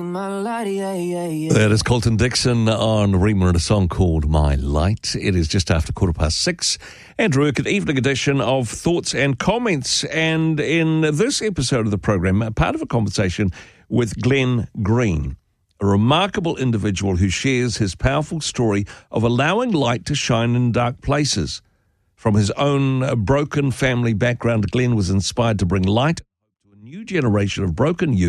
That is Colton Dixon on Rima and a song called My Light. It is just after 6:15. Andrew Urquhart, evening edition of Thoughts and Comments. And in this episode of the program, part of a conversation with Glenn Green, a remarkable individual who shares his powerful story of allowing light to shine in dark places. From his own broken family background, Glenn was inspired to bring light to a new generation of broken youth